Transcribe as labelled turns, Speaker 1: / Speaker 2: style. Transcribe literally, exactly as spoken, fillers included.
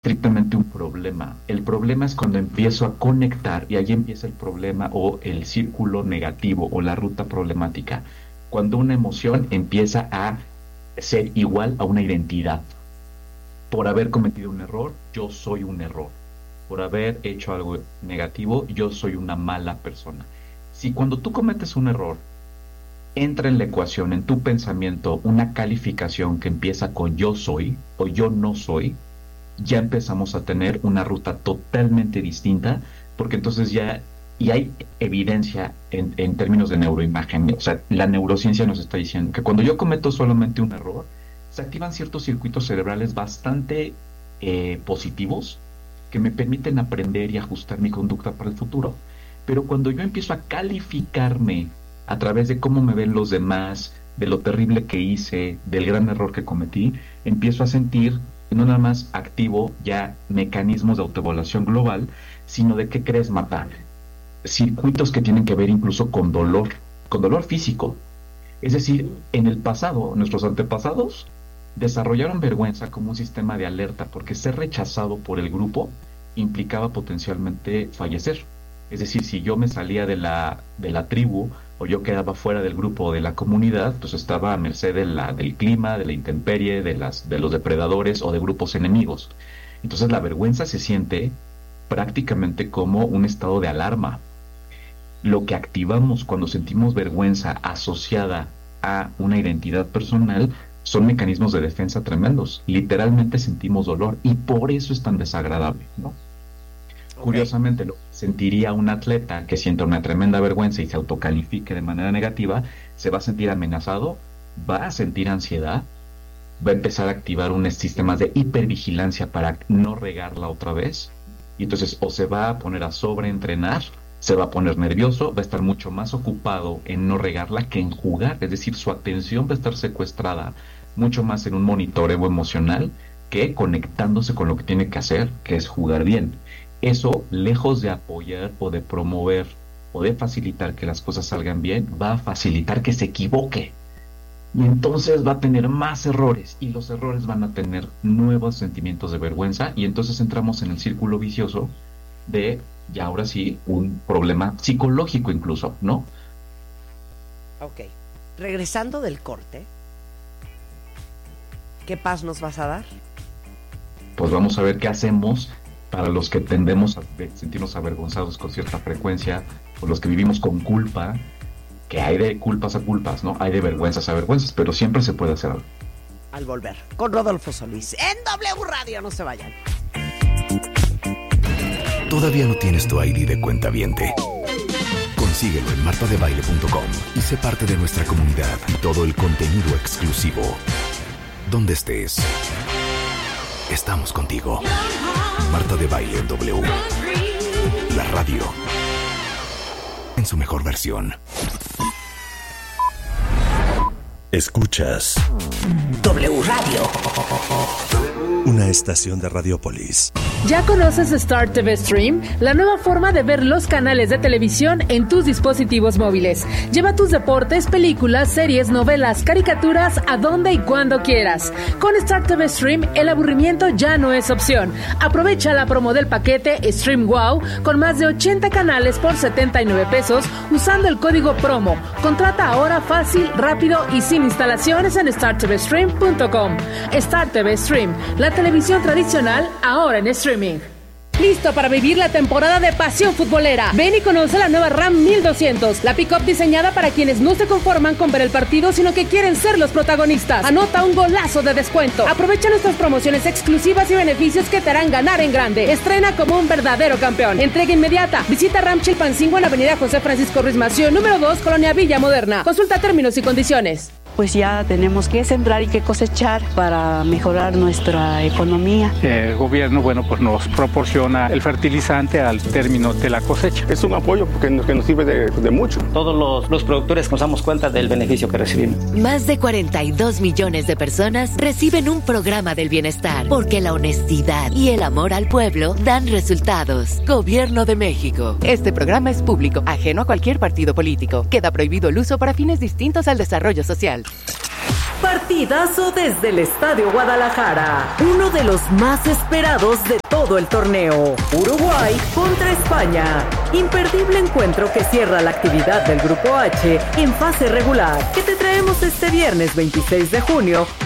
Speaker 1: estrictamente un problema. El problema es cuando empiezo a conectar y ahí empieza el problema o el círculo negativo o la ruta problemática. Cuando una emoción empieza a ser igual a una identidad. Por haber cometido un error, yo soy un error. Por haber hecho algo negativo, yo soy una mala persona. Si cuando tú cometes un error, entra en la ecuación, en tu pensamiento, una calificación que empieza con yo soy o yo no soy, ya empezamos a tener una ruta totalmente distinta, porque entonces ya, y hay evidencia en, en términos de neuroimagen, o sea, la neurociencia nos está diciendo que cuando yo cometo solamente un error, se activan ciertos circuitos cerebrales bastante eh, positivos que me permiten aprender y ajustar mi conducta para el futuro. Pero cuando yo empiezo a calificarme a través de cómo me ven los demás, de lo terrible que hice, del gran error que cometí, empiezo a sentir no nada más activo ya mecanismos de autoevaluación global, sino de qué crees matar. Circuitos que tienen que ver incluso con dolor, con dolor físico. Es decir, en el pasado, nuestros antepasados desarrollaron vergüenza como un sistema de alerta, porque ser rechazado por el grupo implicaba potencialmente fallecer. Es decir, si yo me salía de la, de la tribu o yo quedaba fuera del grupo o de la comunidad, pues estaba a merced de la, del clima, de la intemperie, de, las, de los depredadores o de grupos enemigos. Entonces la vergüenza se siente prácticamente como un estado de alarma. Lo que activamos cuando sentimos vergüenza asociada a una identidad personal son mecanismos de defensa tremendos. Literalmente sentimos dolor y por eso es tan desagradable, ¿no? Okay. Curiosamente, lo que sentiría un atleta que sienta una tremenda vergüenza y se autocalifique de manera negativa, se va a sentir amenazado, va a sentir ansiedad, va a empezar a activar unos sistemas de hipervigilancia para no regarla otra vez, y entonces o se va a poner a sobreentrenar, se va a poner nervioso, va a estar mucho más ocupado en no regarla que en jugar, es decir, su atención va a estar secuestrada mucho más en un monitoreo emocional que conectándose con lo que tiene que hacer, que es jugar bien. Eso, lejos de apoyar o de promover o de facilitar que las cosas salgan bien, va a facilitar que se equivoque. Y entonces va a tener más errores y los errores van a tener nuevos sentimientos de vergüenza y entonces entramos en el círculo vicioso de, ya ahora sí, un problema psicológico incluso, ¿no?
Speaker 2: Ok. Regresando del corte, ¿qué paz nos vas a dar?
Speaker 1: Pues vamos a ver qué hacemos para los que tendemos a sentirnos avergonzados con cierta frecuencia, o los que vivimos con culpa, que hay de culpas a culpas, ¿no? Hay de vergüenzas a vergüenzas, pero siempre se puede hacer algo.
Speaker 2: Al volver, con Rodolfo Solís, en W Radio, no se vayan.
Speaker 3: ¿Todavía no tienes tu I D de cuentaviente? Consíguelo en marta de baile punto com y sé parte de nuestra comunidad y todo el contenido exclusivo. Donde estés, estamos contigo. Marta de Baile en W. La radio en su mejor versión.
Speaker 4: Escuchas
Speaker 2: W Radio,
Speaker 4: una estación de Radiopolis.
Speaker 5: ¿Ya conoces Star T V Stream? La nueva forma de ver los canales de televisión en tus dispositivos móviles. Lleva tus deportes, películas, series, novelas, caricaturas a donde y cuando quieras. Con Star T V Stream, el aburrimiento ya no es opción. Aprovecha la promo del paquete Stream Wow con más de ochenta canales por setenta y nueve pesos usando el código promo. Contrata ahora fácil, rápido y sin instalaciones en star t v stream punto com. Star T V Stream, la televisión tradicional ahora en streaming. ¿Listo para vivir la temporada de pasión futbolera? Ven y conoce la nueva Ram mil doscientos, la pick-up diseñada para quienes no se conforman con ver el partido, sino que quieren ser los protagonistas. Anota un golazo de descuento. Aprovecha nuestras promociones exclusivas y beneficios que te harán ganar en grande. Estrena como un verdadero campeón. Entrega inmediata. Visita Ram Chilpancingo en la avenida José Francisco Ruiz Massieu, número dos, Colonia Villa Moderna. Consulta términos y condiciones.
Speaker 6: Pues ya tenemos que sembrar y que cosechar para mejorar nuestra economía.
Speaker 7: El gobierno, bueno, pues nos proporciona el fertilizante al término de la cosecha.
Speaker 8: Es un apoyo que nos, que nos sirve de, de mucho.
Speaker 9: Todos los, los productores nos damos cuenta del beneficio que recibimos.
Speaker 10: Más de cuarenta y dos millones de personas reciben un programa del bienestar, porque la honestidad y el amor al pueblo dan resultados. Gobierno de México. Este programa es público, ajeno a cualquier partido político. Queda prohibido el uso para fines distintos al desarrollo social.
Speaker 11: Partidazo desde el Estadio Guadalajara, uno de los más esperados de todo el torneo. Uruguay contra España. Imperdible encuentro que cierra la actividad del Grupo H en fase regular, que te traemos este viernes veintiséis de junio